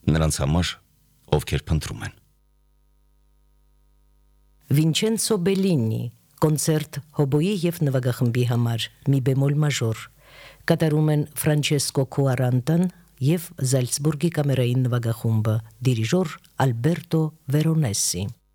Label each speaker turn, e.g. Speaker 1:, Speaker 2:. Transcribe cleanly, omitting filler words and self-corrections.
Speaker 1: նրանց համար, ովքեր փնտրում են։
Speaker 2: Վինչենցո Բելլինի կոնցերտ հոբոյի և նվագախմբի համար մի բեմոլ մաժոր կատարում են Ֆրանչեսկո Քուարանտան և Զալցբուրգի կամերային նվագախումբը, դիրիժոր Ալբերտո Վերոնեսի։